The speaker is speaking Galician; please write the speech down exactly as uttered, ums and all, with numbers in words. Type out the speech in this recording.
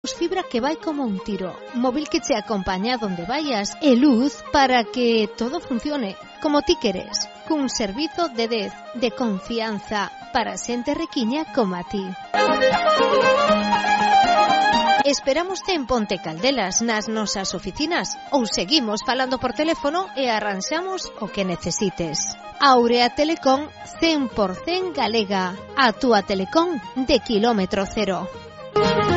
Fibra que vai como un tiro, móvil que te acompaña donde vayas e luz para que todo funcione como ti queres, cun servizo de dez de confianza para xente requiña como a ti. Esperámoste en Ponte Caldelas nas nosas oficinas ou seguimos falando por teléfono e arranxamos o que necesites. Aurea Telecom cen por cen galega, a túa telecom de kilómetro cero.